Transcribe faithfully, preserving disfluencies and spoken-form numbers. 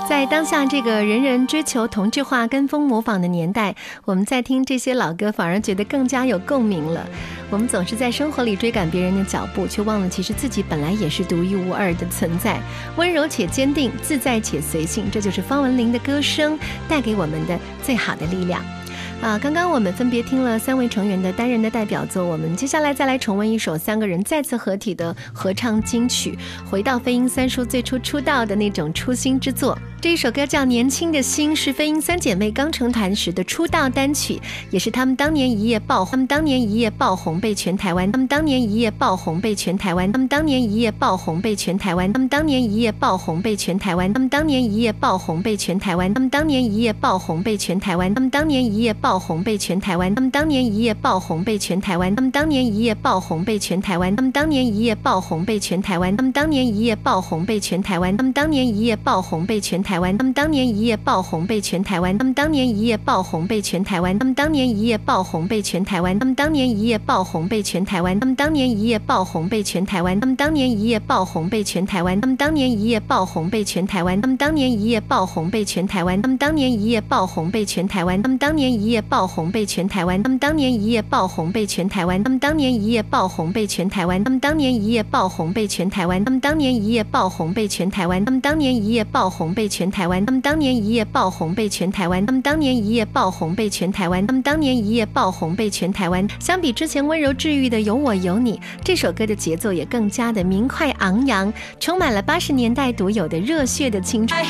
在当下这个人人追求同质化、跟风模仿的年代，我们在听这些老歌反而觉得更加有共鸣了。我们总是在生活里追赶别人的脚步，却忘了其实自己本来也是独一无二的存在。温柔且坚定，自在且随性，这就是方文琳的歌声带给我们的最好的力量。啊，刚刚我们分别听了三位成员的单人的代表作，我们接下来再来重温一首三个人再次合体的合唱金曲，回到飞鹰三叔最初出道的那种初心之作。这一首歌叫《年轻的心》，是飞鹰三姐妹刚成团时的出道单曲，也是她们当年一夜爆红，她们当年一夜爆红被全台湾，她们当年一夜爆红被全台湾，她们当年一夜爆红被全台湾，她们当年一夜爆红被全台湾，她们当年一夜爆红被全台湾，她们当年一夜爆红被全台湾，她们当年一夜爆红被全台湾，她们当年一夜爆红被全台湾，她们当年一夜爆红被全台湾，她们当年一夜爆红被全台湾，她们当年一夜爆红被全台湾，她们当年一夜爆红被全台湾，他们当年一夜爆红被全台湾，他们当年一夜爆红被全台湾，他们当年一夜爆红被全台湾，他们当年一夜爆红被全台湾，他们当年一夜爆红被全台湾，他们当年一夜爆红被全台湾，他们当年一夜爆红被全台湾，他们当年一夜爆红被全台湾，他们当年一夜爆红被全台湾，他们当年一夜爆红被全台湾，他们当年一夜爆红被全台湾，他们当年一夜爆红被全台湾，他们当年一夜爆红被全台湾，他们当年一夜爆红被全台湾，他们当年一夜爆红被全台湾，他们当年一夜爆红被全台湾，他们当年一夜爆红被全台湾，他们当年一夜爆红被全台湾。相比之前温柔治愈的有我有你，这首歌的节奏也更加的明快昂扬，充满了八十年代独有的热血的青春。